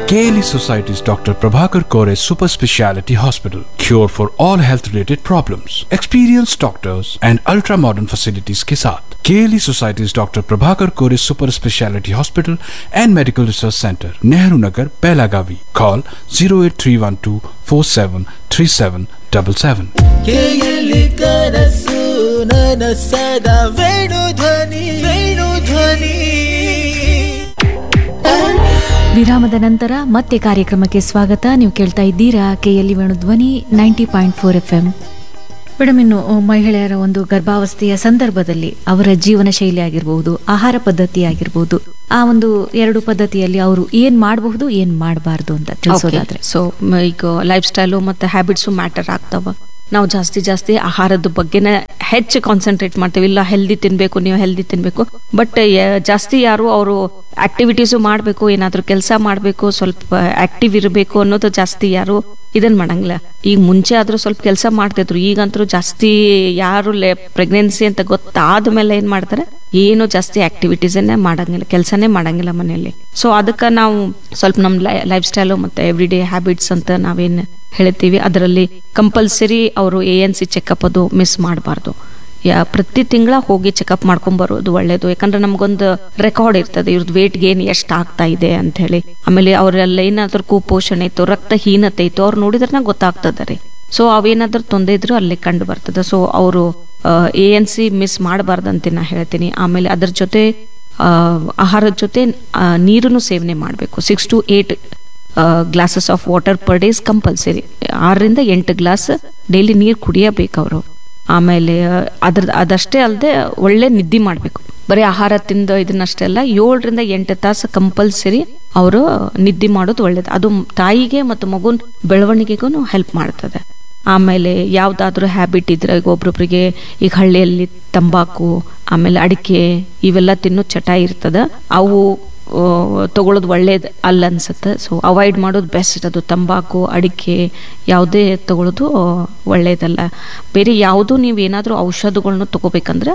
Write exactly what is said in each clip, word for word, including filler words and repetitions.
K L E Society's Doctor Prabhakar Kore Super Speciality Hospital. Cure for all health-related problems. Experienced doctors and ultra-modern facilities के साथ K L E Society's Doctor Prabhakar Kore Super Speciality Hospital and Medical Research Center, Nehru Nagar, Pelagavi. Call zero eight three one two four seven three seven seven seven. K L E ಕನಸು ನನಸದ ವೇಣು ಧ್ವನಿ ವೇಣು ಧ್ವನಿ. ವಿರಾಮದ ನಂತರ ಮತ್ತೆ ಕಾರ್ಯಕ್ರಮಕ್ಕೆ ಸ್ವಾಗತ. ನೀವು ಕೇಳ್ತಾ ಇದ್ದೀರಾ ಕೆಎಲ್ಇ ವೇಣು ಧ್ವನಿ ninety point four F M. Madam, ಇನ್ನು ಮಹಿಳೆಯರ ಒಂದು ಗರ್ಭಾವಸ್ಥೆಯ ಸಂದರ್ಭದಲ್ಲಿ ಅವರ ಜೀವನ ಶೈಲಿ ಆಗಿರಬಹುದು, ಆಹಾರ ಪದ್ಧತಿ ಆಗಿರಬಹುದು, ಆ ಒಂದು ಎರಡು ಪದ್ಧತಿಯಲ್ಲಿ ಅವರು ಏನ್ ಮಾಡಬಹುದು ಏನ್ ಮಾಡಬಾರ್ದು ಅಂತ ತಿಳಿಸೋದಾದ್ರೆ. ಸೊ ಈಗ ಲೈಫ್ ಸ್ಟೈಲು ಮತ್ತೆ ಹ್ಯಾಬಿಟ್ಸು ಮ್ಯಾಟರ್ ಆಗ್ತಾವ. ನಾವು ಜಾಸ್ತಿ ಜಾಸ್ತಿ ಆಹಾರದ ಬಗ್ಗೆನೇ ಹೆಚ್ಚು ಕಾನ್ಸಂಟ್ರೇಟ್ ಮಾಡ್ತೀವಿ. ಇಲ್ಲ ಹೆಲ್ದಿ ತಿನ್ಬೇಕು, ನೀವು ಹೆಲ್ದಿ ತಿನ್ಬೇಕು, ಬಟ್ ಜಾಸ್ತಿ ಯಾರು ಅವರು ಆಕ್ಟಿವಿಟೀಸು ಮಾಡಬೇಕು, ಏನಾದರೂ ಕೆಲಸ ಮಾಡಬೇಕು, ಸ್ವಲ್ಪ ಆಕ್ಟಿವ್ ಇರಬೇಕು ಅನ್ನೋದು ಜಾಸ್ತಿ ಯಾರು ಇದನ್ ಮಾಡಂಗಿಲ್ಲ. ಈಗ ಮುಂಚೆ ಆದ್ರೂ ಸ್ವಲ್ಪ ಕೆಲಸ ಮಾಡ್ತಿದ್ರು, ಈಗಂತರೂ ಜಾಸ್ತಿ ಯಾರು ಪ್ರೆಗ್ನೆನ್ಸಿ ಅಂತ ಗೊತ್ತಾದ ಮೇಲೆ ಏನ್ ಮಾಡ್ತಾರೆ, ಏನು ಜಾಸ್ತಿ ಆಕ್ಟಿವಿಟೀಸನ್ನೇ ಮಾಡಂಗಿಲ್ಲ, ಕೆಲಸನೇ ಮಾಡಂಗಿಲ್ಲ ಮನೆಯಲ್ಲಿ. ಸೊ ಅದಕ್ಕೆ ನಾವು ಸ್ವಲ್ಪ ನಮ್ ಲೈಫ್ ಸ್ಟೈಲು ಮತ್ತೆ ಎವ್ರಿ ಡೇ ಹ್ಯಾಬಿಟ್ಸ್ ಅಂತ ನಾವೇನ್ ಹೇಳ್ತೀವಿ, ಅದರಲ್ಲಿ ಕಂಪಲ್ಸರಿ ಅವರು ಎ ಎನ್ ಸಿ ಚೆಕಪ್ ಅದು ಮಿಸ್ ಮಾಡಬಾರ್ದು. ಯಾ ಪ್ರತಿ ತಿಂಗಳ ಹೋಗಿ ಚೆಕಪ್ ಮಾಡ್ಕೊಂಡ್ ಬರೋದು ಒಳ್ಳೇದು. ಯಾಕಂದ್ರೆ ನಮ್ಗೊಂದು ರೆಕಾರ್ಡ್ ಇರ್ತದೆ ಇವ್ರದ್ದು ವೇಟ್ ಗೇನ್ ಎಷ್ಟು ಆಗ್ತಾ ಇದೆ ಅಂತ ಹೇಳಿ. ಆಮೇಲೆ ಅವ್ರೆಲ್ಲ ಏನಾದ್ರು ಕುಪೋಷಣೆ ಇತ್ತು, ರಕ್ತಹೀನತೆ ಇತ್ತು, ಅವ್ರು ನೋಡಿದ್ರೆ ಗೊತ್ತಾಗ್ತದೆ ರೀ. ಸೊ ಅವೇನಾದ್ರೂ ತೊಂದರೆ ಇದ್ರು ಅಲ್ಲಿ ಕಂಡು ಬರ್ತದೆ. ಸೊ ಅವರು ಎ ಎನ್ ಸಿ ಮಿಸ್ ಮಾಡಬಾರ್ದಂತೆ ನಾ ಹೇಳ್ತೀನಿ. ಆಮೇಲೆ ಅದ್ರ ಜೊತೆ ಆಹಾರದ ಜೊತೆ ನೀರನ್ನು ಸೇವನೆ ಮಾಡಬೇಕು. Six to eight glasses of water per days compulsory. ಆರರಿಂದ ಎಂಟು ಗ್ಲಾಸ್ ಡೈಲಿ ನೀರು ಕುಡಿಯಬೇಕು ಅವರು. ಆಮೇಲೆ ಅದ್ರ ಅದಷ್ಟೇ ಅಲ್ಲದೆ ಒಳ್ಳೆ ನಿದ್ದೆ ಮಾಡಬೇಕು. ಬರೀ ಆಹಾರ ತಿಂದು ಇದನ್ನಷ್ಟೇ ಅಲ್ಲ, ಏಳರಿಂದ ಎಂಟು ತಾಸು ಕಂಪಲ್ಸರಿ ಅವರು ನಿದ್ದೆ ಮಾಡೋದು ಒಳ್ಳೇದು. ಅದು ತಾಯಿಗೆ ಮತ್ತು ಮಗುನ್ ಬೆಳವಣಿಗೆಗೂ ಹೆಲ್ಪ್ ಮಾಡ್ತದೆ. ಆಮೇಲೆ ಯಾವ್ದಾದ್ರು ಹ್ಯಾಬಿಟ್ ಇದ್ರೆ, ಈಗ ಒಬ್ರೊಬ್ರಿಗೆ ಈಗ ಹಳ್ಳಿಯಲ್ಲಿ ತಂಬಾಕು ಆಮೇಲೆ ಅಡಿಕೆ ಇವೆಲ್ಲ ತಿನ್ನೋ ಚಟ ಇರ್ತದ, ಅವು ತಗೊಳ್ಳೋದು ಒಳ್ಳೇದು ಅಲ್ಲ ಅನ್ಸುತ್ತೆ. ಸೊ ಅವಾಯ್ಡ್ ಮಾಡೋದು ಬೆಸ್ಟ್. ಅದು ತಂಬಾಕು ಅಡಿಕೆ ಯಾವುದೇ ತಗೊಳ್ಳೋದು ಒಳ್ಳೇದಲ್ಲ. ಬೇರೆ ಯಾವುದು ನೀವು ಏನಾದರೂ ಔಷಧಗಳನ್ನ ತಗೋಬೇಕಂದ್ರೆ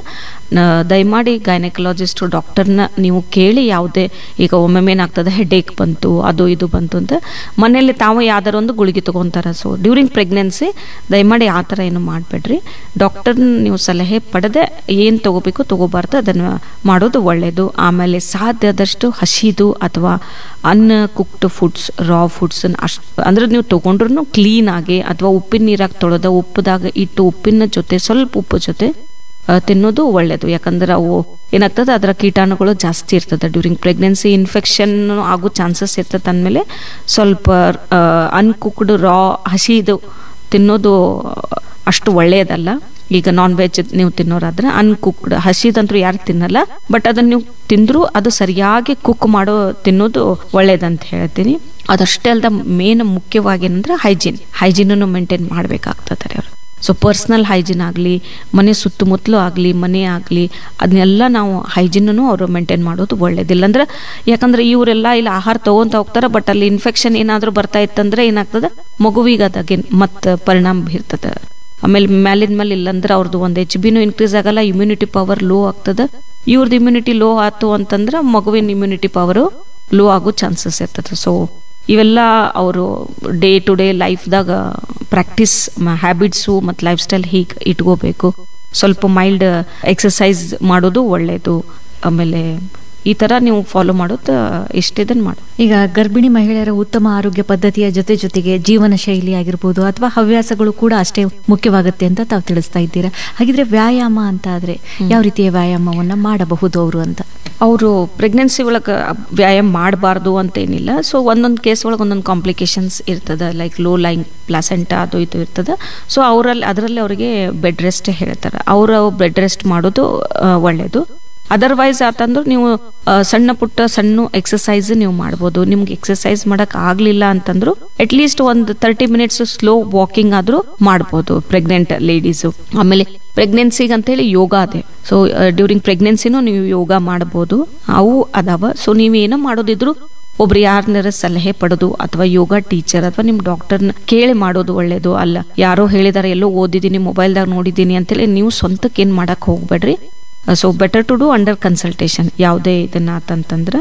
ದಯಮಾಡಿ ಗೈನಕಾಲಜಿಸ್ಟ್ ಡಾಕ್ಟರ್ನ ನೀವು ಕೇಳಿ. ಯಾವುದೇ ಈಗ ಒಮ್ಮೊಮ್ಮೆ ಏನಾಗ್ತದೆ, ಹೆಡೇಕ್ ಬಂತು, ಅದು ಇದು ಬಂತು ಅಂತ ಮನೆಯಲ್ಲಿ ತಾವು ಯಾವ್ದಾರ ಒಂದು ಗುಳಿಗೆ ತಗೊಂತಾರೆ. ಸೊ ಡ್ಯೂರಿಂಗ್ ಪ್ರೆಗ್ನೆನ್ಸಿ ದಯಮಾಡಿ ಆ ಥರ ಏನು ಮಾಡಬೇಡ್ರಿ. ಡಾಕ್ಟರ್ನ ನೀವು ಸಲಹೆ ಪಡೆದೇ ಏನು ತಗೋಬೇಕು ತಗೋಬಾರ್ದು, ಅದನ್ನು ಮಾಡೋದು ಒಳ್ಳೆಯದು. ಆಮೇಲೆ ಸಾಧ್ಯದಷ್ಟು ಹಸಿದು ಅಥವಾ ಅನ್ ಕುಕ್ಡ್ ಫುಡ್ಸ್, ರಾ ಫುಡ್ಸ್ ಅಷ್ಟು ಅಂದ್ರೆ ನೀವು ತಗೊಂಡ್ರು ಕ್ಲೀನ್ ಆಗಿ ಅಥವಾ ಉಪ್ಪಿನ ನೀರಾಗಿ ತೊಳೆದ ಉಪ್ಪದಾಗ ಇಟ್ಟು ಉಪ್ಪಿನ ಜೊತೆ ಸ್ವಲ್ಪ ಉಪ್ಪು ಜೊತೆ ತಿನ್ನೋದು ಒಳ್ಳೇದು. ಯಾಕಂದ್ರೆ ಅವು ಏನಾಗ್ತದೆ, ಅದರ ಕೀಟಾಣುಗಳು ಜಾಸ್ತಿ ಇರ್ತದೆ. ಡ್ಯೂರಿಂಗ್ ಪ್ರೆಗ್ನೆನ್ಸಿ ಇನ್ಫೆಕ್ಷನ್ ಆಗೋ ಚಾನ್ಸಸ್ ಇರ್ತದೆ. ಅಂದಮೇಲೆ ಸ್ವಲ್ಪ ಅನ್ಕುಕ್ಡ್ ರಾ ಹಸಿದು ತಿನ್ನೋದು ಅಷ್ಟು ಒಳ್ಳೆಯದಲ್ಲ. ಈಗ ನಾನ್ ವೆಜ್ ನೀವು ತಿನ್ನೋರಾದ್ರೆ ಅನ್ಕುಕ್ಡ್ ಹಸಿದಂತೂ ಯಾರು ತಿನ್ನಲ್ಲ, ಬಟ್ ಅದನ್ನ ನೀವು ತಿಂದ್ರು ಅದು ಸರಿಯಾಗಿ ಕುಕ್ ಮಾಡೋ ತಿನ್ನೋದು ಒಳ್ಳೇದಂತ ಹೇಳ್ತೀನಿ. ಅದಷ್ಟೇ ಅಲ್ದ ಮೇನ್ ಮುಖ್ಯವಾಗಿ ಏನಂದ್ರೆ ಹೈಜೀನ್ ಹೈಜೀನನ್ನು ಮೇಂಟೈನ್ ಮಾಡ್ಬೇಕಾಗ್ತದೆ ಅವರು. ಸೊ ಪರ್ಸನಲ್ ಹೈಜೀನ್ ಆಗಲಿ, ಮನೆ ಸುತ್ತಮುತ್ತಲೂ ಆಗಲಿ, ಮನೆ ಆಗಲಿ, ಅದನ್ನೆಲ್ಲ ನಾವು ಹೈಜೀನನ್ನು ಅವರು ಮೇಂಟೈನ್ ಮಾಡೋದು ಒಳ್ಳೇದಿಲ್ಲ. ಅಂದ್ರೆ ಯಾಕಂದ್ರೆ ಇವರೆಲ್ಲ ಇಲ್ಲಿ ಆಹಾರ ತಗೊಂತ ಹೋಗ್ತಾರೆ, ಬಟ್ ಅಲ್ಲಿ ಇನ್ಫೆಕ್ಷನ್ ಏನಾದರೂ ಬರ್ತಾ ಇತ್ತಂದ್ರೆ ಏನಾಗ್ತದೆ, ಮಗುವಿಗೆ ಅದಾಗೆ ಮತ್ತೆ ಪರಿಣಾಮ ಬೀರ್ತದೆ. ಆಮೇಲೆ ಮ್ಯಾಲಿನ ಮೇಲೆ ಇಲ್ಲಂದ್ರೆ ಅವ್ರದ್ದು ಒಂದು ಎಚ್ ಬಿನೂ ಇನ್ಕ್ರೀಸ್ ಆಗಲ್ಲ, ಇಮ್ಯುನಿಟಿ ಪವರ್ ಲೋ ಆಗ್ತದೆ. ಇವ್ರದ್ದು ಇಮ್ಯುನಿಟಿ ಲೋ ಆಯ್ತು ಅಂತಂದ್ರೆ ಮಗುವಿನ ಇಮ್ಯುನಿಟಿ ಪವರು ಲೋ ಆಗೋ ಚಾನ್ಸಸ್ ಇರ್ತದೆ. ಸೊ ಇವೆಲ್ಲ ಅವರು day to day ಲೈಫ್ದಾಗ practice habits ಮತ್ತು ಲೈಫ್ ಸ್ಟೈಲ್ ಹೀಗೆ ಇಟ್ಕೋಬೇಕು. ಸ್ವಲ್ಪ ಮೈಲ್ಡ್ ಎಕ್ಸಸೈಸ್ ಮಾಡೋದು ಒಳ್ಳೆಯದು. ಆಮೇಲೆ ಈ ತರ ನೀವು ಫಾಲೋ ಮಾಡೋದು ಇಷ್ಟಿದನ್ನು ಮಾಡು. ಈಗ ಗರ್ಭಿಣಿ ಮಹಿಳೆಯರ ಉತ್ತಮ ಆರೋಗ್ಯ ಪದ್ಧತಿಯ ಜೊತೆ ಜೊತೆಗೆ ಜೀವನ ಶೈಲಿ ಆಗಿರ್ಬೋದು ಅಥವಾ ಹವ್ಯಾಸಗಳು ಕೂಡ ಅಷ್ಟೇ ಮುಖ್ಯವಾಗುತ್ತೆ ಅಂತ ತಾವು ತಿಳಿಸ್ತಾ ಇದ್ದೀರಾ. ಹಾಗಿದ್ರೆ ವ್ಯಾಯಾಮ ಅಂತ ಆದ್ರೆ ಯಾವ ರೀತಿಯ ವ್ಯಾಯಾಮವನ್ನ ಮಾಡಬಹುದು ಅವರು ಅಂತ? ಅವರು ಪ್ರೆಗ್ನೆನ್ಸಿ ಒಳಗೆ ವ್ಯಾಯಾಮ ಮಾಡಬಾರ್ದು ಅಂತ ಏನಿಲ್ಲ. ಸೊ ಒಂದೊಂದು ಕೇಸ್ ಒಳಗೆ ಒಂದೊಂದು ಕಾಂಪ್ಲಿಕೇಶನ್ಸ್ ಇರ್ತದೆ, ಲೈಕ್ ಲೋ ಲೈನ್ ಪ್ಲಾಸೆಂಟಾ ಅದು ಇದು ಇರ್ತದೆ. ಸೊ ಅವರಲ್ಲಿ ಅದರಲ್ಲಿ ಅವರಿಗೆ ಬೆಡ್ ರೆಸ್ಟ್ ಹೇಳ್ತಾರೆ. ಅವರು ಬೆಡ್ ರೆಸ್ಟ್ ಮಾಡೋದು ಒಳ್ಳೆಯದು. ಅದರ್ವೈಸ್ ಆತಂದ್ರೆ ನೀವು ಸಣ್ಣ ಪುಟ್ಟ ಸಣ್ಣ ಎಕ್ಸಸೈಸ್ ನೀವು ಮಾಡ್ಬೋದು. ನಿಮ್ಗೆ ಎಕ್ಸಸೈಸ್ ಮಾಡಕ್ ಆಗ್ಲಿಲ್ಲ ಅಂತಂದ್ರು ಅಟ್ ಲೀಸ್ಟ್ ಒಂದು ತರ್ಟಿ ಮಿನಿಟ್ಸ್ ಸ್ಲೋ ವಾಕಿಂಗ್ ಆದ್ರೂ ಮಾಡ್ಬೋದು ಪ್ರೆಗ್ನೆಂಟ್ ಲೇಡೀಸು. ಆಮೇಲೆ ಪ್ರೆಗ್ನೆನ್ಸಿಗೆ ಅಂತ ಹೇಳಿ ಯೋಗ ಅದೇ. ಸೊ ಡ್ಯೂರಿಂಗ್ ಪ್ರೆಗ್ನೆನ್ಸಿನೂ ನೀವು ಯೋಗ ಮಾಡ್ಬೋದು, ಅವು ಅದಾವ. ಸೊ ನೀವೇನೋ ಮಾಡೋದಿದ್ರು ಒಬ್ರು ಯಾರನ್ನಾರ ಸಲಹೆ ಪಡೆದು ಅಥವಾ ಯೋಗ ಟೀಚರ್ ಅಥವಾ ನಿಮ್ ಡಾಕ್ಟರ್ನ ಕೇಳಿ ಮಾಡೋದು ಒಳ್ಳೇದು. ಅಲ್ಲ ಯಾರೋ ಹೇಳಿದಾರೆ, ಎಲ್ಲೋ ಓದಿದ್ದೀನಿ, ಮೊಬೈಲ್ದಾಗ ನೋಡಿದ್ದೀನಿ ಅಂತೇಳಿ ನೀವು ಸ್ವಂತಕ್ಕೆ ಏನ್ ಮಾಡಕ್ ಹೋಗ್ಬೇಡ್ರಿ. So better to do under consultation ಯಾವುದೇ ಇದನ್ನ ಆತಂತಂದ್ರೆ.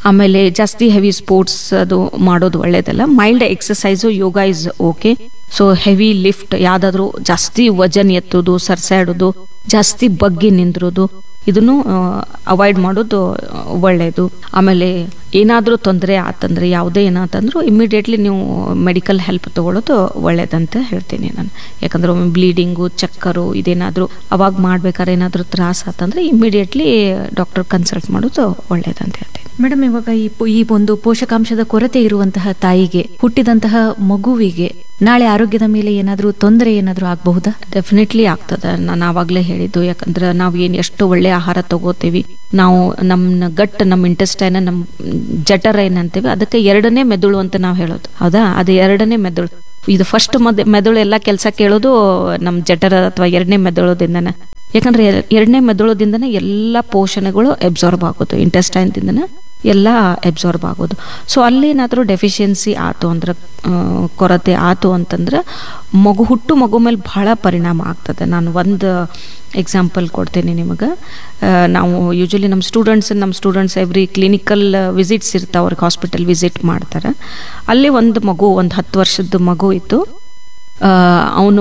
ಆಮೇಲೆ ಜಾಸ್ತಿ ಹೆವಿ ಸ್ಪೋರ್ಟ್ಸ್ ಅದು ಮಾಡೋದು ಒಳ್ಳೇದಲ್ಲ. Mild exercise yoga is okay. So heavy lift ಯಾವ್ದಾದ್ರು ಜಾಸ್ತಿ ವಜನ್ ಎತ್ತೋದು, ಸರ್ಸಾಡೋದು, ಜಾಸ್ತಿ ಬಗ್ಗಿ ನಿಂದ್ರೋದು ಇದನ್ನು ಅವಾಯ್ಡ್ ಮಾಡೋದು ಒಳ್ಳೆಯದು. ಆಮೇಲೆ ಏನಾದರೂ ತೊಂದರೆ ಆತಂದ್ರೆ ಯಾವುದೇ ಏನಾತಂದ್ರೂ ಇಮಿಡಿಯೇಟ್ಲಿ ನೀವು ಮೆಡಿಕಲ್ ಹೆಲ್ಪ್ ತಗೊಳ್ಳೋದು ಒಳ್ಳೇದಂತ ಹೇಳ್ತೀನಿ ನಾನು. ಯಾಕಂದ್ರೆ ಒಮ್ಮೆ ಬ್ಲೀಡಿಂಗು, ಚಕ್ಕರು ಇದೇನಾದರೂ ಅವಾಗ ಮಾಡ್ಬೇಕಾದ್ರೆ ಏನಾದರೂ ತ್ರಾಸ ಆತಂದ್ರೆ ಇಮಿಡಿಯೇಟ್ಲಿ ಡಾಕ್ಟರ್ ಕನ್ಸಲ್ಟ್ ಮಾಡೋದು ಒಳ್ಳೇದಂತ ಹೇಳ್ತೀನಿ. ಮೇಡಮ್, ಇವಾಗ ಈ ಪೋ- ಈ ಒಂದು ಪೋಷಕಾಂಶದ ಕೊರತೆ ಇರುವಂತಹ ತಾಯಿಗೆ, ಹುಟ್ಟಿದಂತಹ ಮಗುವಿಗೆ ನಾಳೆ ಆರೋಗ್ಯದ ಮೇಲೆ ಏನಾದರೂ ತೊಂದರೆ ಏನಾದರೂ ಆಗಬಹುದಾ? ಡೆಫಿನೆಟ್ಲಿ ಆಗ್ತದೆ. ನಾನು ಆವಾಗಲೇ ಹೇಳಿದ್ದು, ಯಾಕಂದ್ರೆ ನಾವು ಏನು ಎಷ್ಟು ಒಳ್ಳೆ ಆಹಾರ ತಗೋತೀವಿ, ನಾವು ನಮ್ಮ ಗಟ್, ನಮ್ಮ ಇಂಟೆಸ್ಟೈನ್, ನಮ್ಮ ಜಠರ ಏನಂತೀವಿ ಅದಕ್ಕೆ ಎರಡನೇ ಮೆದುಳು ಅಂತ ನಾವು ಹೇಳೋದು, ಹೌದಾ? ಅದು ಎರಡನೇ ಮೆದುಳು. ಇದು ಫಸ್ಟ್ ಮದ್ ಮೆದುಳು ಎಲ್ಲ ಕೆಲಸ ಕೇಳೋದು ನಮ್ಮ ಜಠರ ಅಥವಾ ಎರಡನೇ ಮೆದುಳದಿಂದನೇ. ಯಾಕಂದ್ರೆ ಎರಡನೇ ಮೆದುಳದಿಂದನೇ ಎಲ್ಲ ಪೋಷಣೆಗಳು ಅಬ್ಸಾರ್ಬ್ ಆಗೋದು, ಇಂಟೆಸ್ಟೈನ್ದಿಂದನೇ ಎಲ್ಲ ಅಬ್ಸಾರ್ಬ್ ಆಗೋದು. ಸೊ ಅಲ್ಲೇನಾದರೂ ಡೆಫಿಷಿಯನ್ಸಿ ಆಯ್ತು ಅಂದ್ರೆ, ಕೊರತೆ ಆಯ್ತು ಅಂತಂದ್ರೆ ಮಗು ಹುಟ್ಟು ಮಗು ಮೇಲೆ ಬಹಳ ಪರಿಣಾಮ ಆಗ್ತದೆ. ನಾನು ಒಂದು ಎಕ್ಸಾಂಪಲ್ ಕೊಡ್ತೀನಿ ನಿಮಗೆ. ನಾವು ಯೂಶಲಿ ನಮ್ಮ ಸ್ಟೂಡೆಂಟ್ಸ್ ನಮ್ಮ ಸ್ಟೂಡೆಂಟ್ಸ್ ಎವ್ರಿ ಕ್ಲಿನಿಕಲ್ ವಿಸಿಟ್ಸ್ ಇರ್ತಾವೆ, ಅವ್ರಿಗೆ ಹಾಸ್ಪಿಟಲ್ ವಿಸಿಟ್ ಮಾಡ್ತಾರೆ. ಅಲ್ಲಿ ಒಂದು ಮಗು, ಒಂದು ಹತ್ತು ವರ್ಷದ ಮಗು ಇತ್ತು. ಅವನು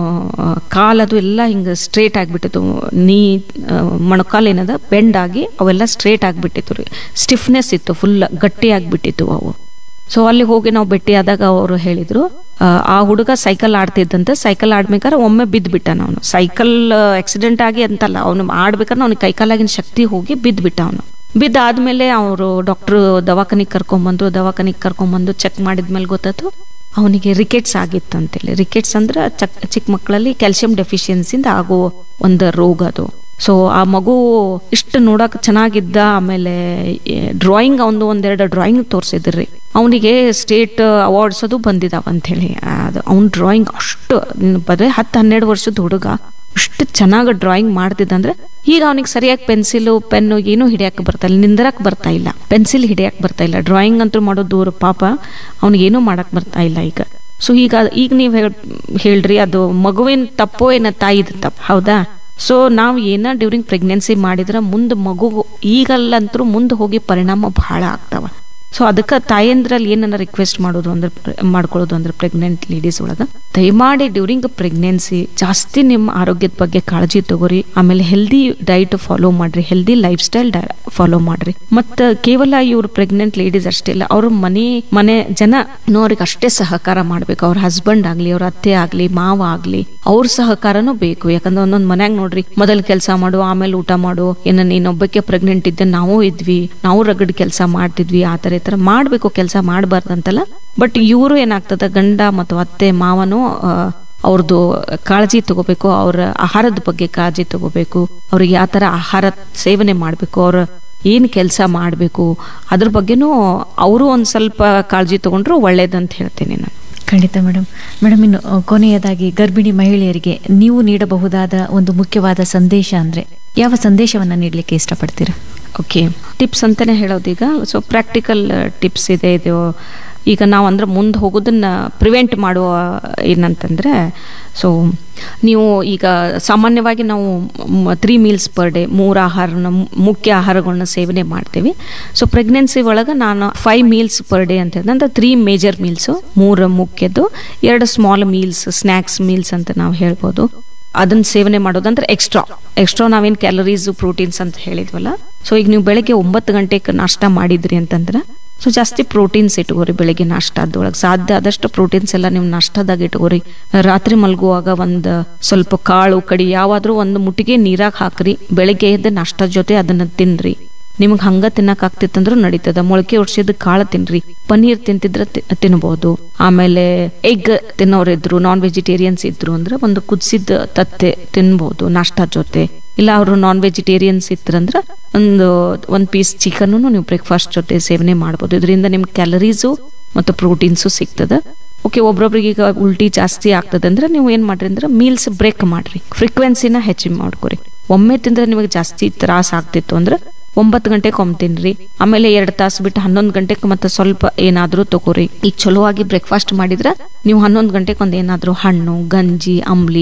ಕಾಲದು ಎಲ್ಲ ಹಿಂಗೆ ಸ್ಟ್ರೇಟ್ ಆಗಿಬಿಟ್ಟಿತ್ತು, ನೀ ಮೊಣಕಾಲು ಏನದ ಬೆಂಡ್ ಆಗಿ ಅವೆಲ್ಲ ಸ್ಟ್ರೇಟ್ ಆಗಿಬಿಟ್ಟಿತ್ತು ರೀ. ಸ್ಟಿಫ್ನೆಸ್ ಇತ್ತು, ಫುಲ್ ಗಟ್ಟಿ ಆಗಿಬಿಟ್ಟಿತ್ತು ಅವು. ಸೊ ಅಲ್ಲಿ ಹೋಗಿ ನಾವು ಭೇಟಿಯಾದಾಗ ಅವರು ಹೇಳಿದ್ರು, ಆ ಹುಡುಗ ಸೈಕಲ್ ಆಡ್ತಿದ್ದಂತೆ. ಸೈಕಲ್ ಆಡ್ಬೇಕಾದ್ರೆ ಒಮ್ಮೆ ಬಿದ್ದುಬಿಟ್ಟಾನ ಅವನು. ಸೈಕಲ್ ಆಕ್ಸಿಡೆಂಟ್ ಆಗಿ ಅಂತಲ್ಲ, ಅವನು ಆಡ್ಬೇಕಾದ್ರೆ ಅವ್ನಿಗೆ ಕೈಕಾಲಾಗಿನ ಶಕ್ತಿ ಹೋಗಿ ಬಿದ್ದುಬಿಟ್ಟ ಅವನು. ಬಿದ್ದಾದ್ಮೇಲೆ ಅವರು ಡಾಕ್ಟ್ರು ದವಾಖಾನಿಗೆ ಕರ್ಕೊಂಬಂದ್ರು. ದವಾಖಾನಿಗೆ ಕರ್ಕೊಂಬಂದು ಚೆಕ್ ಮಾಡಿದ್ಮೇಲೆ ಗೊತ್ತಾಯ್ತು ಅವನಿಗೆ ರಿಕೆಟ್ಸ್ ಆಗಿತ್ತು ಅಂತೇಳಿ. ರಿಕೆಟ್ಸ್ ಅಂದ್ರೆ ಚಕ್ ಚಿಕ್ಕ ಮಕ್ಕಳಲ್ಲಿ ಕ್ಯಾಲ್ಸಿಯಂ ಡೆಫಿಷಿಯನ್ಸಿಂದ ಆಗೋ ಒಂದು ರೋಗ ಅದು. ಸೊ ಆ ಮಗು ಇಷ್ಟು ನೋಡಕ್ ಚೆನ್ನಾಗಿದ್ದ. ಆಮೇಲೆ ಡ್ರಾಯಿಂಗ್ ಅವನು ಒಂದೆರಡು ಡ್ರಾಯಿಂಗ್ ತೋರಿಸಿದ್ರಿ, ಅವನಿಗೆ ಸ್ಟೇಟ್ ಅವಾರ್ಡ್ಸ್ ಅದು ಬಂದಿದಾವ ಅಂತ ಹೇಳಿ. ಅದು ಅವ್ನ ಡ್ರಾಯಿಂಗ್ ಅಷ್ಟು ಬರೀ ಹತ್ತು ಹನ್ನೆರಡು ವರ್ಷದ ಹುಡುಗ ಅಷ್ಟು ಚೆನ್ನಾಗಿ ಡ್ರಾಯಿಂಗ್ ಮಾಡ್ತಿದ್ದಂದ್ರೆ, ಈಗ ಅವನಿಗೆ ಸರಿಯಾಗಿ ಪೆನ್ಸಿಲು ಪೆನ್ನು ಏನೂ ಹಿಡಿಯಕ್ಕೆ ಬರ್ತಾ ಇಲ್ಲ, ನಿಂದ್ರಕ್ಕೆ ಬರ್ತಾ ಇಲ್ಲ, ಪೆನ್ಸಿಲ್ ಹಿಡಿಯಕ್ಕೆ ಬರ್ತಾ ಇಲ್ಲ, ಡ್ರಾಯಿಂಗ್ ಅಂತೂ ಮಾಡೋದು ದೂರ, ಪಾಪ ಅವನಿಗೇನೂ ಮಾಡಕ್ ಬರ್ತಾ ಇಲ್ಲ ಈಗ. ಸೊ ಈಗ ಈಗ ನೀವು ಹೇಳ್ರಿ, ಅದು ಮಗುವಿನ ತಪ್ಪೋ ಏನ ತಾಯಿದ ತಪ್ಪು, ಹೌದಾ? ಸೊ ನಾವು ಏನ ಡ್ಯೂರಿಂಗ್ ಪ್ರೆಗ್ನೆನ್ಸಿ ಮಾಡಿದ್ರೆ ಮುಂದೆ ಮಗು ಈಗಲ್ಲಂತರೂ ಮುಂದೆ ಹೋಗಿ ಪರಿಣಾಮ ಬಹಳ ಆಗ್ತಾವ. ಸೊ ಅದಕ್ಕೆ ತಾಯಂದ್ರಲ್ಲಿ ಏನನ್ನ ರಿಕ್ವೆಸ್ಟ್ ಮಾಡೋದು ಅಂದ್ರೆ ಮಾಡ್ಕೊಳ್ಳೋದು ಅಂದ್ರೆ ಪ್ರೆಗ್ನೆಂಟ್ ಲೇಡೀಸ್ ಒಳಗೆ ದಯಮಾಡಿ ಡ್ಯೂರಿಂಗ್ ಪ್ರೆಗ್ನೆನ್ಸಿ ಜಾಸ್ತಿ ನಿಮ್ಮ ಆರೋಗ್ಯದ ಬಗ್ಗೆ ಕಾಳಜಿ ತಗೋರಿ. ಆಮೇಲೆ ಹೆಲ್ದಿ ಡೈಟ್ ಫಾಲೋ ಮಾಡ್ರಿ, ಹೆಲ್ದಿ ಲೈಫ್ ಸ್ಟೈಲ್ ಫಾಲೋ ಮಾಡ್ರಿ. ಮತ್ತ ಕೇವಲ ಇವ್ರು ಪ್ರೆಗ್ನೆಂಟ್ ಲೇಡೀಸ್ ಅಷ್ಟೇ ಇಲ್ಲ, ಅವ್ರ ಮನೆ ಮನೆ ಜನ ಅವ್ರಿಗೆ ಅಷ್ಟೇ ಸಹಕಾರ ಮಾಡ್ಬೇಕು. ಅವ್ರ ಹಸ್ಬೆಂಡ್ ಆಗ್ಲಿ, ಅವ್ರ ಅತ್ತೆ ಆಗ್ಲಿ, ಮಾವ ಆಗ್ಲಿ, ಅವ್ರ ಸಹಕಾರನೂ ಬೇಕು. ಯಾಕಂದ್ರೆ ಒಂದೊಂದ್ ಮನ್ಯಾಗ ನೋಡ್ರಿ, ಮೊದಲ್ ಕೆಲಸ ಮಾಡು ಆಮೇಲೆ ಊಟ ಮಾಡು, ಏನ ನೀನೊಬ್ಬಕ್ಕೆ ಪ್ರೆಗ್ನೆಂಟ್ ಇದ್ದೆ, ನಾವು ಇದ್ವಿ, ನಾವು ರಗಡ್ ಕೆಲಸ ಮಾಡ್ತಿದ್ವಿ, ಆ ತರ ತರ ಮಾಡ್ಬೇಕು, ಕೆಲಸ ಮಾಡಬಾರ್ದಂತಲ್ಲ. ಬಟ್ ಇವರು ಏನಾಗ್ತದ, ಗಂಡ ಮತ್ತು ಅತ್ತೆ ಮಾವನು ಅವ್ರದ್ದು ಕಾಳಜಿ ತಗೋಬೇಕು, ಅವ್ರ ಆಹಾರದ ಬಗ್ಗೆ ಕಾಳಜಿ ತಗೋಬೇಕು, ಅವ್ರಿಗೆ ಯಾವ ತರ ಆಹಾರ ಸೇವನೆ ಮಾಡ್ಬೇಕು, ಅವ್ರ ಏನ್ ಕೆಲಸ ಮಾಡ್ಬೇಕು ಅದ್ರ ಬಗ್ಗೆನೂ ಅವರು ಒಂದ್ ಸ್ವಲ್ಪ ಕಾಳಜಿ ತಗೊಂಡ್ರು ಒಳ್ಳೇದಂತ ಹೇಳ್ತೀನಿ ನಾನು. ಖಂಡಿತ ಮೇಡಮ್. ಮೇಡಮ್, ಇನ್ನು ಕೊನೆಯದಾಗಿ ಗರ್ಭಿಣಿ ಮಹಿಳೆಯರಿಗೆ ನೀವು ನೀಡಬಹುದಾದ ಒಂದು ಮುಖ್ಯವಾದ ಸಂದೇಶ ಅಂದ್ರೆ ಯಾವ ಸಂದೇಶವನ್ನ ನೀಡಲಿಕ್ಕೆ ಇಷ್ಟಪಡ್ತೀರಾ? ಓಕೆ, ಟಿಪ್ಸ್ ಅಂತಾನೆ ಹೇಳೋದೀಗ. ಸೊ ಪ್ರಾಕ್ಟಿಕಲ್ ಟಿಪ್ಸ್ ಇದೆ ಇದು. ಈಗ ನಾವು ಅಂದ್ರೆ ಮುಂದೆ ಹೋಗೋದನ್ನ ಪ್ರಿವೆಂಟ್ ಮಾಡುವ ಏನಂತಂದ್ರೆ, ಸೊ ನೀವು ಈಗ ಸಾಮಾನ್ಯವಾಗಿ ನಾವು ತ್ರೀ ಮೀಲ್ಸ್ ಪರ್ ಡೇ, ಮೂರು ಆಹಾರನ ಮುಖ್ಯ ಆಹಾರಗಳನ್ನ ಸೇವನೆ ಮಾಡ್ತೀವಿ. ಸೊ ಪ್ರೆಗ್ನೆನ್ಸಿ ಒಳಗೆ ನಾನು ಫೈವ್ ಮೀಲ್ಸ್ ಪರ್ ಡೇ ಅಂತ ಹೇಳಿದೆ, ಅಂದ್ರೆ ತ್ರೀ ಮೇಜರ್ ಮೀಲ್ಸು, ಮೂರು ಮುಖ್ಯದ್ದು, ಎರಡು ಸ್ಮಾಲ್ ಮೀಲ್ಸ್, ಸ್ನ್ಯಾಕ್ಸ್ ಮೀಲ್ಸ್ ಅಂತ ನಾವು ಹೇಳ್ಬೋದು. ಅದನ್ನ ಸೇವನೆ ಮಾಡೋದಂದ್ರೆ ಎಕ್ಸ್ಟ್ರಾ ಎಕ್ಸ್ಟ್ರಾ ನಾವೇನು ಕ್ಯಾಲರೀಸ್ ಪ್ರೋಟೀನ್ಸ್ ಅಂತ ಹೇಳಿದ್ವಲ್ಲ. ಸೊ ಈಗ ನೀವು ಬೆಳಗ್ಗೆ ಒಂಬತ್ತು ಗಂಟೆಗೆ ನಾಷ್ಟ ಮಾಡಿದ್ರಿ ಅಂತಂದ್ರೆ, ಸೊ ಜಾಸ್ತಿ ಪ್ರೋಟೀನ್ಸ್ ಇಟ್ಕೋರಿ ಬೆಳಗ್ಗೆ ನಾಷ್ಟದೊಳಗೆ. ಸಾಧ್ಯ ಆದಷ್ಟು ಪ್ರೋಟೀನ್ಸ್ ಎಲ್ಲ ನೀವು ನಾಷ್ಟದಾಗ ಇಟ್ಕೋರಿ. ರಾತ್ರಿ ಮಲ್ಗುವಾಗ ಒಂದು ಸ್ವಲ್ಪ ಕಾಳು ಕಡಿ ಯಾವಾದ್ರೂ ಒಂದು ಮುಟ್ಟಿಗೆ ನೀರಾಗ ಹಾಕ್ರಿ. ಬೆಳಗ್ಗೆ ಎದ್ದು ನಾಷ್ಟದ ಜೊತೆ ಅದನ್ನ ತಿನ್ರಿ. ನಿಮ್ಗೆ ಹಂಗ ತಿನ್ನಕ್ ಆಗ್ತಿತ್ತಂದ್ರೂ ನಡೀತದ. ಮೊಳಕೆ ಹೊಡ್ಸಿದ ಕಾಳು ತಿನ್ರಿ. ಪನ್ನೀರ್ ತಿಂತಿದ್ರ ತಿನ್ಬಹುದು. ಆಮೇಲೆ ಎಗ್ ತಿನ್ನೋರಿದ್ರು, ನಾನ್ ವೆಜಿಟೇರಿಯನ್ಸ್ ಇದ್ರು ಅಂದ್ರೆ ಒಂದು ಕುದಿಸಿದ ತತ್ತೆ ತಿನ್ಬಹುದು ನಾಷ್ಟದ ಜೊತೆ. ಇಲ್ಲ ಅವರು ನಾನ್ ವೆಜಿಟೇರಿಯನ್ಸ್ ಇದ್ರಂದ್ರೆ ಒಂದು ಒಂದ್ ಪೀಸ್ ಚಿಕನ್ ನೀವು ಬ್ರೇಕ್ಫಾಸ್ಟ್ ಜೊತೆ ಸೇವನೆ ಮಾಡ್ಬೋದು. ಇದರಿಂದ ನಿಮ್ಗೆ ಕ್ಯಾಲರೀಸು ಮತ್ತು ಪ್ರೋಟೀನ್ಸು ಸಿಗ್ತದ. ಓಕೆ, ಒಬ್ರೊಬ್ರಿಗೆ ಈಗ ಉಲ್ಟಿ ಜಾಸ್ತಿ ಆಗ್ತದೆ ಅಂದ್ರೆ ನೀವು ಏನ್ ಮಾಡ್ರಿ ಅಂದ್ರೆ ಮೀಲ್ಸ್ ಬ್ರೇಕ್ ಮಾಡ್ರಿ, ಫ್ರೀಕ್ವೆನ್ಸಿನ ಹೆಚ್ಚು ಮಾಡ್ಕೊರಿ. ಒಮ್ಮೆ ತಿಂದ್ರೆ ನಿಮಗೆ ಜಾಸ್ತಿ ತ್ರಾಸ ಆಗ್ತಿತ್ತು ಅಂದ್ರೆ ಒಂಬತ್ತು ಗಂಟೆಗೆ ಒಮ್ಮೆ ತಿನ್ರಿ. ಆಮೇಲೆ ಎರಡು ತಾಸು ಬಿಟ್ಟು ಹನ್ನೊಂದು ಗಂಟೆಗೆ ಮತ್ತೆ ಸ್ವಲ್ಪ ಏನಾದ್ರೂ ತಗೋರಿ. ಈಗ ಚಲೋವಾಗಿ ಬ್ರೇಕ್ಫಾಸ್ಟ್ ಮಾಡಿದ್ರೆ ನೀವು ಹನ್ನೊಂದು ಗಂಟೆಗೆ ಒಂದ್ ಏನಾದ್ರೂ ಹಣ್ಣು, ಗಂಜಿ, ಅಂಬ್ಲಿ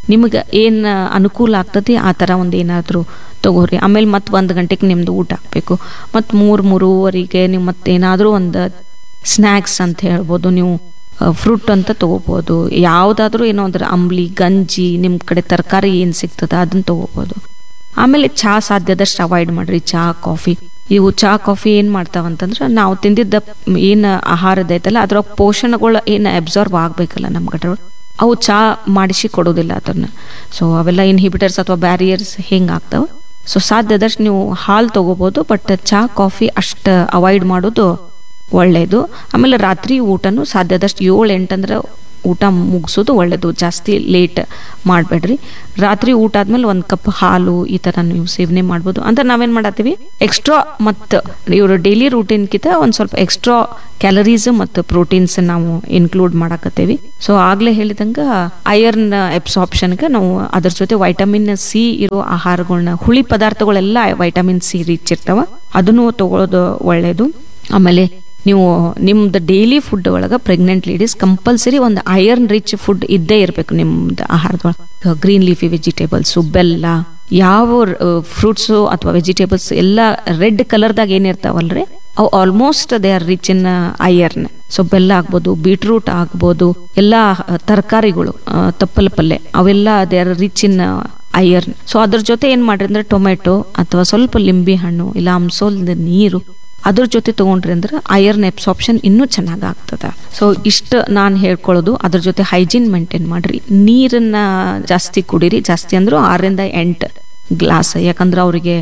ನಿಮಗೆ ಏನು ಅನುಕೂಲ ಆಗ್ತತಿ ಆ ಥರ ಒಂದು ಏನಾದರೂ ತಗೋರಿ. ಆಮೇಲೆ ಮತ್ತೆ ಒಂದು ಗಂಟೆಗೆ ನಿಮ್ಮದು ಊಟ ಹಾಕಬೇಕು. ಮತ್ತು ಮೂರು ಮೂರುವರೆಗೆ ನೀವು ಮತ್ತೇನಾದರೂ ಒಂದು ಸ್ನ್ಯಾಕ್ಸ್ ಅಂತ ಹೇಳ್ಬೋದು, ನೀವು ಫ್ರೂಟ್ ಅಂತ ತೊಗೋಬೋದು. ಯಾವುದಾದ್ರೂ ಏನೋ ಅಂದ್ರೆ ಅಂಬ್ಲಿ, ಗಂಜಿ, ನಿಮ್ಮ ಕಡೆ ತರಕಾರಿ ಏನು ಸಿಗ್ತದೆ ಅದನ್ನು ತೊಗೋಬೋದು. ಆಮೇಲೆ ಚಹಾ ಸಾಧ್ಯದಷ್ಟು ಅವಾಯ್ಡ್ ಮಾಡಿರಿ. ಚಹಾ ಕಾಫಿ ಇವು ಚಹಾ ಕಾಫಿ ಏನು ಮಾಡ್ತಾವಂತಂದ್ರೆ ನಾವು ತಿಂದಿದ್ದ ಏನು ಆಹಾರದ ಐತಲ್ಲ ಅದ್ರ ಪೋಷಣಗಳು ಏನು ಅಬ್ಸಾರ್ಬ್ ಆಗಬೇಕಲ್ಲ ನಮ್ಮ ಕಡೆ, ಅವು ಚಹಾ ಮಾಡಿಸಿ ಕೊಡೋದಿಲ್ಲ ಅದನ್ನು. ಸೊ ಅವೆಲ್ಲ ಇನ್ಹಿಬಿಟರ್ಸ್ ಅಥವಾ ಬ್ಯಾರಿಯರ್ಸ್ ಹಿಂಗೆ ಆಗ್ತಾವೆ. ಸೊ ಸಾಧ್ಯದಷ್ಟು ನೀವು ಹಾಲು ತೊಗೋಬೋದು, ಬಟ್ ಚಹಾ ಕಾಫಿ ಅಷ್ಟು ಅವಾಯ್ಡ್ ಮಾಡೋದು ಒಳ್ಳೆಯದು. ಆಮೇಲೆ ರಾತ್ರಿ ಊಟನೂ ಸಾಧ್ಯದಷ್ಟು ಏಳು ಎಂಟಂದ್ರೆ ಊಟ ಮುಗಿಸೋದು ಒಳ್ಳೆಯದು, ಜಾಸ್ತಿ ಲೇಟ್ ಮಾಡಬೇಡ್ರಿ. ರಾತ್ರಿ ಊಟ ಆದ್ಮೇಲೆ ಒಂದು ಕಪ್ ಹಾಲು ಈ ಥರ ನೀವು ಸೇವನೆ ಮಾಡ್ಬೋದು. ಅಂದ್ರೆ ನಾವೇನು ಮಾಡತ್ತೀವಿ, ಎಕ್ಸ್ಟ್ರಾ ಮತ್ತು ಇವರು ಡೈಲಿ ರೂಟೀನ್ಗಿಂತ ಒಂದು ಸ್ವಲ್ಪ ಎಕ್ಸ್ಟ್ರಾ ಕ್ಯಾಲರೀಸ್ ಮತ್ತು ಪ್ರೋಟೀನ್ಸ್ ನಾವು ಇನ್ಕ್ಲೂಡ್ ಮಾಡಕತ್ತೀವಿ. ಸೊ ಆಗಲೇ ಹೇಳಿದಂಗೆ ಐರನ್ ಎಬ್ಸಾರ್ಪ್ಷನ್ಗೆ ನಾವು ಅದ್ರ ಜೊತೆ ವೈಟಮಿನ್ ಸಿ ಇರೋ ಆಹಾರಗಳನ್ನ, ಹುಳಿ ಪದಾರ್ಥಗಳೆಲ್ಲ ವೈಟಮಿನ್ ಸಿ ರಿಚ್ ಇರ್ತಾವ, ಅದನ್ನು ತಗೊಳ್ಳೋದು ಒಳ್ಳೆಯದು. ಆಮೇಲೆ ನೀವು ನಿಮ್ದು ಡೈಲಿ ಫುಡ್ ಒಳಗೆ ಪ್ರೆಗ್ನೆಂಟ್ ಲೇಡೀಸ್ ಕಂಪಲ್ಸರಿ ಒಂದು ಐರನ್ ರಿಚ್ ಫುಡ್ ಇದ್ದೇ ಇರಬೇಕು ನಿಮ್ದು ಆಹಾರದೊಳಗೆ. ಗ್ರೀನ್ ಲೀಫಿ ವೆಜಿಟೇಬಲ್ಸು, ಬೆಲ್ಲ, ಯಾವ ಫ್ರೂಟ್ಸು ಅಥವಾ ವೆಜಿಟೇಬಲ್ಸ್ ಎಲ್ಲ ರೆಡ್ ಕಲರ್ದಾಗ ಏನಿರ್ತಾವಲ್ರಿ ಅವು almost they are rich in iron. So ಬೆಲ್ಲ ಆಗ್ಬೋದು, ಬೀಟ್ರೂಟ್ ಆಗ್ಬೋದು, ಎಲ್ಲ ತರಕಾರಿಗಳು, ತಪ್ಪಲ ಪಲ್ಯ ಅವೆಲ್ಲ they are rich in iron. So ಅದ್ರ ಜೊತೆ ಏನು ಮಾಡ್ರಿ ಅಂದ್ರೆ ಟೊಮೆಟೊ ಅಥವಾ ಸ್ವಲ್ಪ ಲಿಂಬೆ ಹಣ್ಣು ಇಲ್ಲ ಅಂಸೋಲ್ದ ನೀರು ಅದ್ರ ಜೊತೆ ತೊಗೊಂಡ್ರಿ ಅಂದ್ರೆ ಐರನ್ ಎಬ್ಸಾರ್ಪ್ಷನ್ ಇನ್ನೂ ಚೆನ್ನಾಗಿ ಆಗ್ತದೆ. ಸೊ ಇಷ್ಟು ನಾನು ಹೇಳ್ಕೊಳ್ಳೋದು. ಅದ್ರ ಜೊತೆ ಹೈಜೀನ್ ಮೇಂಟೈನ್ ಮಾಡ್ರಿ. ನೀರನ್ನ ಜಾಸ್ತಿ ಕುಡೀರಿ, ಜಾಸ್ತಿ ಅಂದ್ರೂ ಆರರಿಂದ ಎಂಟು ಗ್ಲಾಸ್. ಯಾಕಂದ್ರೆ ಅವರಿಗೆ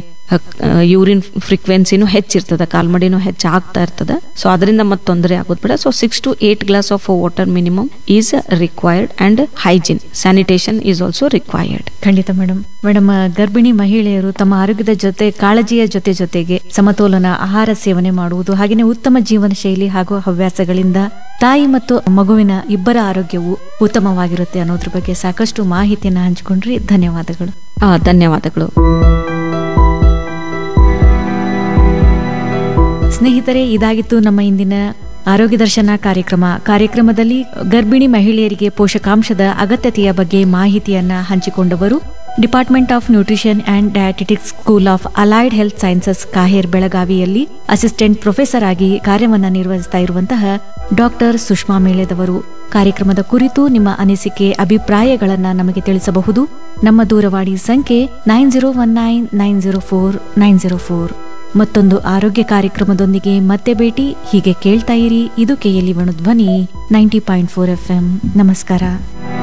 ಯೂರಿನ್ ಫ್ರೀಕ್ವೆನ್ಸಿನೂ ಹೆಚ್ಚಿರ್ತದೆ, ಕಾಲ್ಮಡಿನೂ ಹೆಚ್ಚು ಆಗ್ತಾ ಇರ್ತದೆ. ಸೊ ಅದರಿಂದ ಮತ್ತೆ ತೊಂದರೆ ಆಗೋದು ಬೇಡ. So six to eight glass of water minimum is required and hygiene sanitation is also required. ಖಂಡಿತ ಮೇಡಮ್. ಮೇಡಮ್, ಗರ್ಭಿಣಿ ಮಹಿಳೆಯರು ತಮ್ಮ ಆರೋಗ್ಯದ ಜೊತೆ ಕಾಳಜಿಯ ಜೊತೆ ಜೊತೆಗೆ ಸಮತೋಲನ ಆಹಾರ ಸೇವನೆ ಮಾಡುವುದು, ಹಾಗೆಯೇ ಉತ್ತಮ ಜೀವನ ಶೈಲಿ ಹಾಗೂ ಹವ್ಯಾಸಗಳಿಂದ ತಾಯಿ ಮತ್ತು ಮಗುವಿನ ಇಬ್ಬರ ಆರೋಗ್ಯವು ಉತ್ತಮವಾಗಿರುತ್ತೆ ಅನ್ನೋದ್ರ ಬಗ್ಗೆ ಸಾಕಷ್ಟು ಮಾಹಿತಿಯನ್ನು ಹಂಚಿಕೊಂಡ್ರಿ. ಧನ್ಯವಾದಗಳು. ಆ ಧನ್ಯವಾದಗಳು. ಸ್ನೇಹಿತರೆ, ಇದಾಗಿತ್ತು ನಮ್ಮ ಇಂದಿನ ಆರೋಗ್ಯ ದರ್ಶನ ಕಾರ್ಯಕ್ರಮ. ಕಾರ್ಯಕ್ರಮದಲ್ಲಿ ಗರ್ಭಿಣಿ ಮಹಿಳೆಯರಿಗೆ ಪೋಷಕಾಂಶದ ಅಗತ್ಯತೆಯ ಬಗ್ಗೆ ಮಾಹಿತಿಯನ್ನ ಹಂಚಿಕೊಂಡವರು department of nutrition and ಡಯಾಟಿಟಿಕ್ಸ್ school of allied health sciences KAHER ಬೆಳಗಾವಿಯಲ್ಲಿ ಅಸಿಸ್ಟೆಂಟ್ ಪ್ರೊಫೆಸರ್ ಆಗಿ ಕಾರ್ಯವನ್ನ ನಿರ್ವಹಿಸ್ತಾ ಇರುವಂತಹ ಡಾಕ್ಟರ್ ಸುಷ್ಮಾ ಮೇಳೆದವರು. ಕಾರ್ಯಕ್ರಮದ ಕುರಿತು ನಿಮ್ಮ ಅನಿಸಿಕೆ, ಅಭಿಪ್ರಾಯಗಳನ್ನ ನಮಗೆ ತಿಳಿಸಬಹುದು. ನಮ್ಮ ದೂರವಾಣಿ ಸಂಖ್ಯೆ nine zero one nine nine zero four nine zero four. ಮತ್ತೊಂದು ಆರೋಗ್ಯ ಕಾರ್ಯಕ್ರಮದೊಂದಿಗೆ ಮತ್ತೆ ಭೇಟಿ. ಹೀಗೆ ಕೇಳ್ತಾ ಇರಿ. ಇದು ಕೆಎಲ್ಇ ವೇಣು ಧ್ವನಿ ninety point four F M. ನಮಸ್ಕಾರ.